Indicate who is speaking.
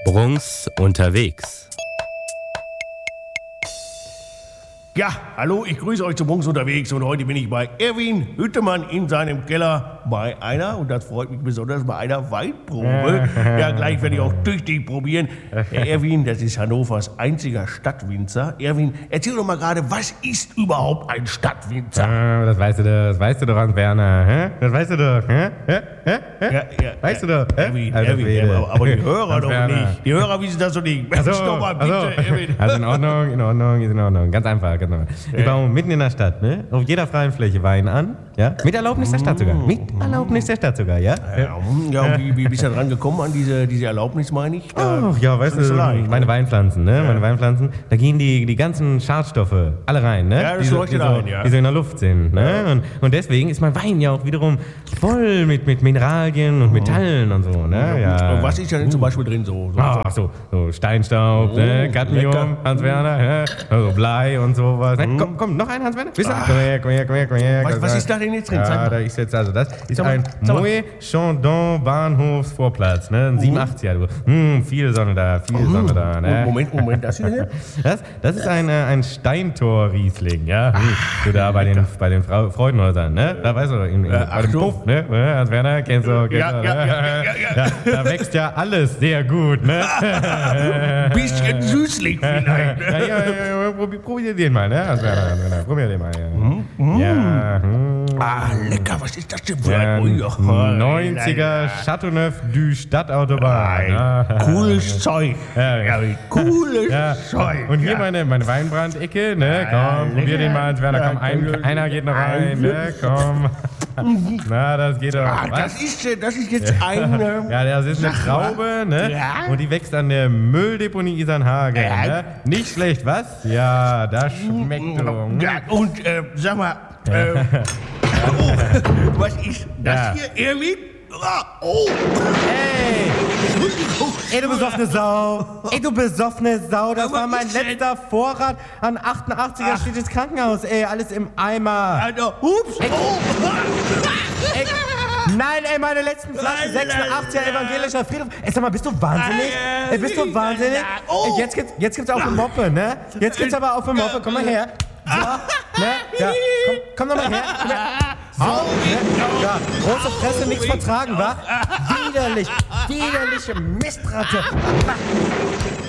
Speaker 1: Bruns unterwegs.
Speaker 2: Ja, hallo, ich grüße euch zu Bruns unterwegs und heute bin ich bei Erwin Hüttemann in seinem Keller bei einer, und das freut mich besonders, bei einer Weinprobe. Ja, gleich werde ich auch tüchtig probieren. Der Erwin, das ist Hannovers einziger Stadtwinzer. Erwin, erzähl doch mal gerade, was ist überhaupt ein Stadtwinzer?
Speaker 3: Das weißt du doch, Hans-Werner. Hä? Das weißt du doch. Hä?
Speaker 2: Ja,
Speaker 3: Weißt du doch.
Speaker 2: Erwin, aber die Hörer doch
Speaker 3: Hans-Werner.
Speaker 2: nicht. Die Hörer wissen das doch nicht. Mensch, doch mal bitte, Erwin.
Speaker 3: Also in Ordnung. Ganz einfach. Wir bauen mitten in der Stadt, ne? Auf jeder freien Fläche Wein an, ja? Mit Erlaubnis der Stadt sogar. Ja?
Speaker 2: Ja, und wie bist du dran gekommen an diese Erlaubnis, meine ich?
Speaker 3: Ach, ja, weißt du,
Speaker 2: leicht,
Speaker 3: meine Weinpflanzen, ne? Meine Weinpflanzen, da gehen die ganzen Schadstoffe alle rein, ne?
Speaker 2: Ja, das leuchtet ein, ja.
Speaker 3: Die so in der Luft sind, ne? Und deswegen ist mein Wein ja auch wiederum voll mit Mineralien und Metallen und so, ne? Ja.
Speaker 2: Und was ist da denn zum Beispiel drin so?
Speaker 3: So Steinstaub, ne?
Speaker 2: lecker.
Speaker 3: Cadmium, Hans-Werner, ne? Also Blei und sowas. Ne? Komm, noch ein Hans-Werner? Komm her.
Speaker 2: Was ist da denn jetzt drin?
Speaker 3: Ja, da ist jetzt, also das ist ein Moët Chandon Bahnhofsvorplatz, ne? Ein 87er, du. Viel Sonne da, ne?
Speaker 2: Moment, das ist hier?
Speaker 3: Das ist ein Steintor-Riesling, ja? Du da bei den Freudenhäusern, ne? Da weißt du, bei dem Puff, ne? Hans-Werner, kennst du,
Speaker 2: Ja.
Speaker 3: Da wächst ja alles sehr gut, ne?
Speaker 2: Ein bisschen süßlich vielleicht.
Speaker 3: Ja, probier den mal, ne? Hans-Werner, probier den mal, ja.
Speaker 2: Lecker, was ist das denn für
Speaker 3: Ja,
Speaker 2: ein...
Speaker 3: 90er Chateauneuf du Stadtautobahn.
Speaker 2: Cooles Zeug.
Speaker 3: Ja.
Speaker 2: Cooles Zeug.
Speaker 3: Und hier meine Weinbrandecke, ne? Komm, probier den mal, Werner, komm, einer geht noch rein, ne? Komm. Na, das geht doch.
Speaker 2: Das ist jetzt eine...
Speaker 3: Ja, das ist eine Traube, ne?
Speaker 2: Ja.
Speaker 3: Und die wächst an der Mülldeponie Isernhagen, ne? Nicht schlecht, was? Ja, das schmeckt doch.
Speaker 2: Ja, und sag mal, was ist das hier, Erwin? Oh!
Speaker 4: Ey, du besoffene Sau. Das war mein letzter Vorrat an 88er steht ins Krankenhaus. Ey, alles im Eimer.
Speaker 2: Alter, hups!
Speaker 4: Ey, nein, ey, meine letzten Flaschen. 86er evangelischer Friedhof. Ey, sag mal, bist du wahnsinnig? Ey, bist du wahnsinnig? Ey, jetzt gibt's auch eine Moppe, ne? Jetzt gibt's aber auch eine Moppe. Komm mal her. So, ne? Ja, komm doch mal her. Komm her. So, ne? Ja, große Fresse, nichts vertragen, wa? Widerliche Mistratte.